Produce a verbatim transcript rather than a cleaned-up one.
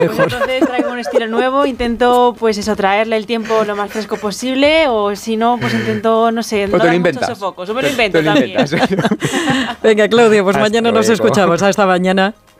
Pues entonces traigo un estilo nuevo, intento pues eso, traerle el tiempo lo más fresco posible, o si no, pues intento, no sé, o no te lo dar inventas. muchos sofocos, o me lo invento te lo también. inventas. Venga, Claudia, pues Hasta mañana nos luego. escuchamos. Hasta mañana.